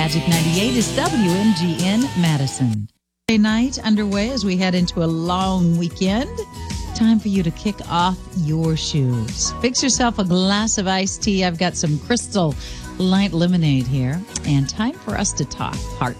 Magic 98 is WMGN Madison. Friday night underway as we head into a long weekend. Time for you to kick off your shoes. Fix yourself a glass of iced tea. I've got some Crystal Light Lemonade here. And time for us to talk. Part